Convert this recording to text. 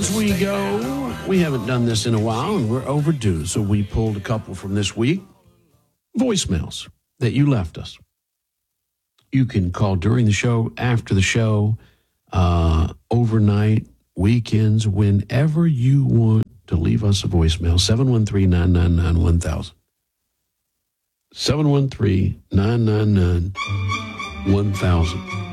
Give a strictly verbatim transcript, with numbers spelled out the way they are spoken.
as we go, we haven't done this in a while, and we're overdue, so we pulled a couple from this week. Voicemails that you left us. You can call during the show, after the show, uh, overnight, weekends, whenever you want to leave us a voicemail. seven one three, nine nine nine, one thousand. seven one three, nine nine nine, one thousand.